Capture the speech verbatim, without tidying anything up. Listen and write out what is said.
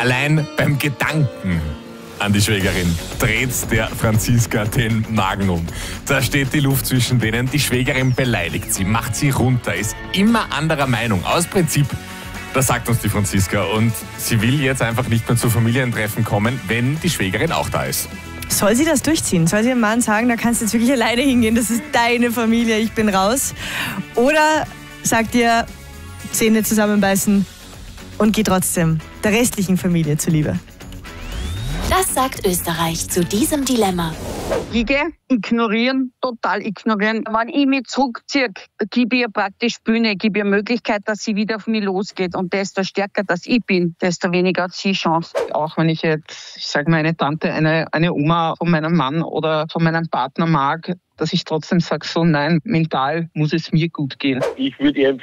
Allein beim Gedanken an die Schwägerin dreht der Franziska den Magen um. Da steht die Luft zwischen denen. Die Schwägerin beleidigt sie, macht sie runter, ist immer anderer Meinung. Aus Prinzip, das sagt uns die Franziska. Und sie will jetzt einfach nicht mehr zu Familientreffen kommen, wenn die Schwägerin auch da ist. Soll sie das durchziehen? Soll sie dem Mann sagen, da kannst du jetzt wirklich alleine hingehen, das ist deine Familie, ich bin raus? Oder sagt ihr, Zähne zusammenbeißen und geh trotzdem der restlichen Familie zuliebe? Das sagt Österreich zu diesem Dilemma. Wiege, ignorieren, total ignorieren. Wenn ich mich zurückziehe, gebe ich ihr praktisch Bühne, gebe ihr Möglichkeit, dass sie wieder auf mich losgeht. Und desto stärker dass ich bin, desto weniger hat sie Chance. Auch wenn ich jetzt, ich sage mal, eine Tante, eine, eine Oma von meinem Mann oder von meinem Partner mag, dass ich trotzdem sage, so nein, mental muss es mir gut gehen. Ich würde ihr